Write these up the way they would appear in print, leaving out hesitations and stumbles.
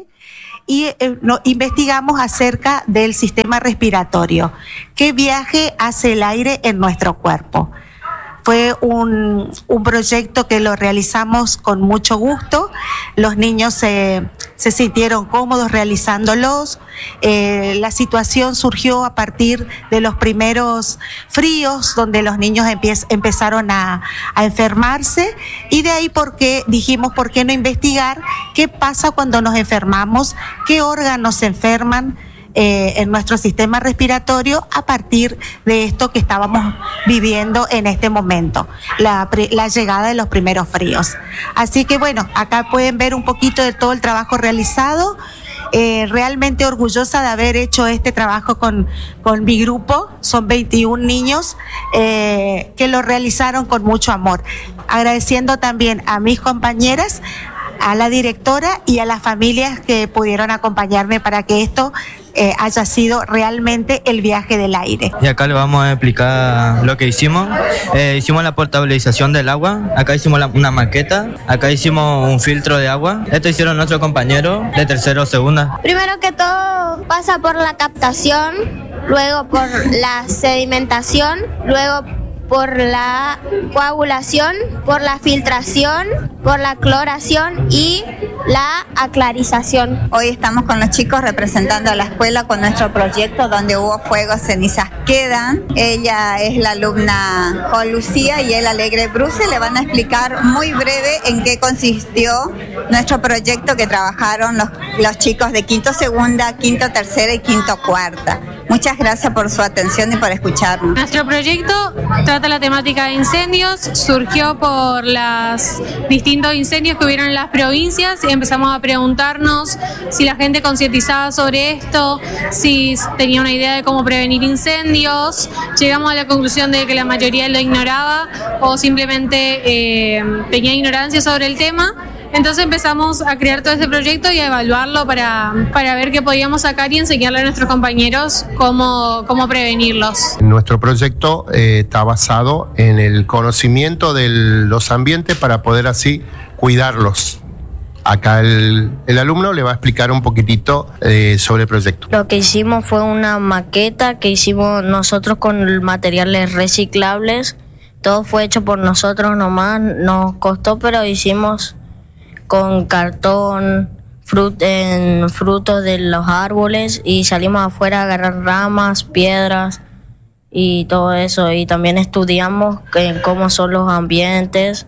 y investigamos acerca del sistema respiratorio. ¿Qué viaje hace el aire en nuestro cuerpo? Fue un proyecto que lo realizamos con mucho gusto. Los niños se sintieron cómodos realizándolos. La situación surgió a partir de los primeros fríos, donde los niños empezaron a enfermarse, y de ahí dijimos, ¿por qué no investigar qué pasa cuando nos enfermamos? ¿Qué órganos se enferman en nuestro sistema respiratorio a partir de esto que estábamos viviendo en este momento, la llegada de los primeros fríos? Así que bueno, acá pueden ver un poquito de todo el trabajo realizado. Realmente orgullosa de haber hecho este trabajo con mi grupo. Son 21 niños que lo realizaron con mucho amor. Agradeciendo también a mis compañeras, a la directora y a las familias que pudieron acompañarme para que esto haya sido realmente el viaje del aire. Y acá le vamos a explicar lo que hicimos. Hicimos la potabilización del agua, acá hicimos una maqueta, acá hicimos un filtro de agua. Esto hicieron nuestros compañeros de tercero o segunda. Primero que todo pasa por la captación, luego por la sedimentación, luego por la coagulación, por la filtración, por la cloración y la aclarización. Hoy estamos con los chicos representando a la escuela con nuestro proyecto Donde hubo fuego, cenizas quedan. Ella es la alumna Jo Lucía y el Alegre Bruce. Le van a explicar muy breve en qué consistió nuestro proyecto que trabajaron los chicos de quinto segunda, quinto tercera y quinto cuarta. Muchas gracias por su atención y por escucharnos. Nuestro proyecto trata la temática de incendios, surgió por los distintos incendios que hubieron en las provincias y empezamos a preguntarnos si la gente concientizaba sobre esto, si tenía una idea de cómo prevenir incendios. Llegamos a la conclusión de que la mayoría lo ignoraba o simplemente tenía ignorancia sobre el tema. Entonces empezamos a crear todo este proyecto y a evaluarlo para ver qué podíamos sacar y enseñarle a nuestros compañeros cómo prevenirlos. Nuestro proyecto está basado en el conocimiento de los ambientes para poder así cuidarlos. Acá el alumno le va a explicar un poquitito sobre el proyecto. Lo que hicimos fue una maqueta que hicimos nosotros con materiales reciclables. Todo fue hecho por nosotros nomás, nos costó, pero hicimos con cartón, frutos de los árboles y salimos afuera a agarrar ramas, piedras y todo eso. Y también estudiamos cómo son los ambientes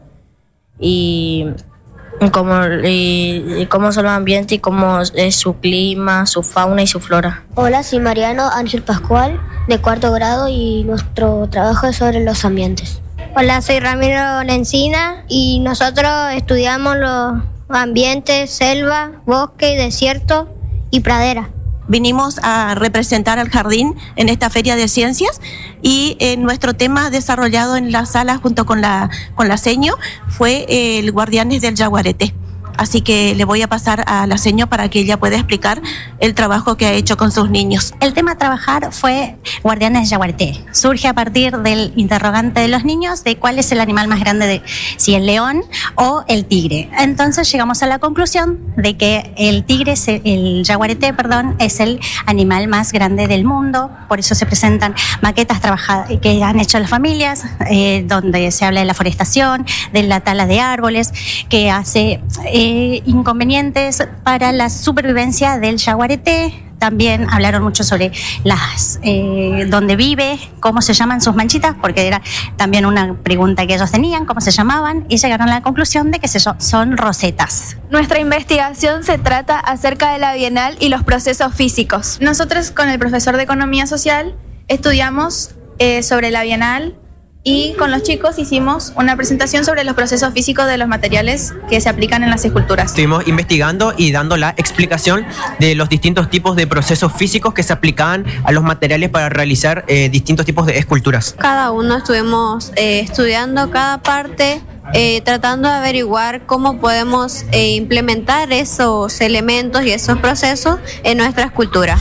y cómo son los ambientes y cómo es su clima, su fauna y su flora. Hola, soy Mariano Ángel Pascual, de cuarto grado, y nuestro trabajo es sobre los ambientes. Hola, soy Ramiro Lencina y nosotros estudiamos los ambientes, selva, bosque, desierto y pradera. Vinimos a representar al jardín en esta feria de ciencias y nuestro tema desarrollado en la sala junto con la seño fue el Guardianes del Yaguareté. Así que le voy a pasar a la seño para que ella pueda explicar el trabajo que ha hecho con sus niños. El tema a trabajar fue Guardianes del Yaguareté. Surge a partir del interrogante de los niños de cuál es el animal más grande, si el león o el tigre. Entonces llegamos a la conclusión de que el yaguareté, es el animal más grande del mundo. Por eso se presentan maquetas trabajadas que han hecho las familias, donde se habla de la forestación, de la tala de árboles, que hace inconvenientes para la supervivencia del yaguareté. También hablaron mucho sobre dónde vive, cómo se llaman sus manchitas, porque era también una pregunta que ellos tenían, cómo se llamaban, y llegaron a la conclusión de que son rosetas. Nuestra investigación se trata acerca de la bienal y los procesos físicos. Nosotros con el profesor de Economía Social estudiamos sobre la bienal y con los chicos hicimos una presentación sobre los procesos físicos de los materiales que se aplican en las esculturas. Estuvimos investigando y dando la explicación de los distintos tipos de procesos físicos que se aplicaban a los materiales para realizar distintos tipos de esculturas. Cada uno estuvimos estudiando cada parte, tratando de averiguar cómo podemos implementar esos elementos y esos procesos en nuestra escultura.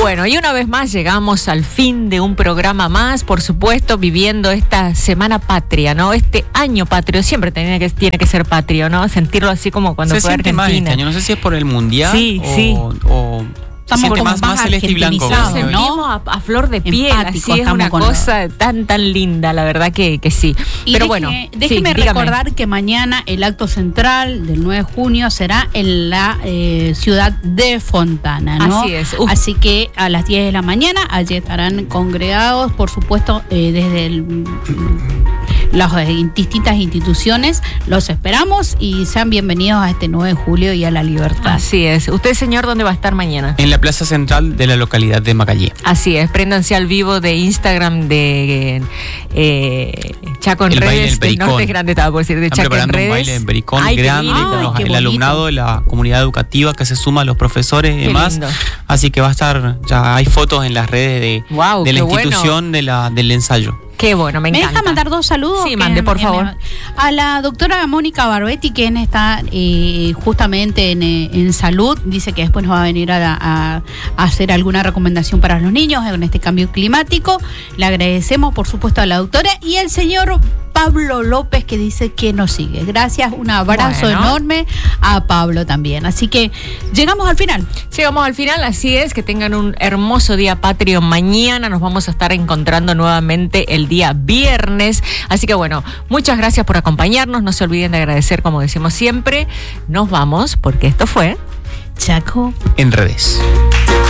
Bueno, y una vez más llegamos al fin de un programa más, por supuesto, viviendo esta semana patria, ¿no? Este año patrio, siempre tiene que ser patrio, ¿no? Sentirlo así como cuando fue Argentina. Más este año, no sé si es por el Mundial o estamos siente como más celeste y blanco. Nos sentimos a flor de piel, así es una cosa tan linda, la verdad que sí. Y pero bueno, déjeme recordar que mañana el acto central del 9 de junio será en la ciudad de Fontana, ¿no? Así es. Así que a las 10 de la mañana allí estarán congregados, por supuesto, desde las distintas instituciones. Los esperamos y sean bienvenidos a este 9 de julio y a la libertad. Así es. ¿Usted, señor, dónde va a estar mañana? En la plaza central de la localidad de Macallé. Así es, préndanse al vivo de Instagram de Chaco en Redes, del Norte Grande, estaba por decir, de Chaco en Redes. Un baile en Pericón grande con el alumnado de la comunidad educativa que se suma a los profesores y demás. Lindo. Así que va a estar, ya hay fotos en las redes de la institución del ensayo. Qué bueno, me encanta. ¿Me deja mandar 2 saludos? Sí, mande, por favor. A la doctora Mónica Barbetti, quien está justamente en salud, dice que después nos va a venir a hacer alguna recomendación para los niños en este cambio climático. Le agradecemos, por supuesto, a la doctora y al señor Pablo López, que dice que nos sigue. Gracias, un abrazo enorme a Pablo también. Así que llegamos al final. Llegamos al final, así es, que tengan un hermoso día patrio. Mañana nos vamos a estar encontrando nuevamente el día viernes. Así que bueno, muchas gracias por acompañarnos. No se olviden de agradecer, como decimos siempre. Nos vamos, porque esto fue Chaco en Redes.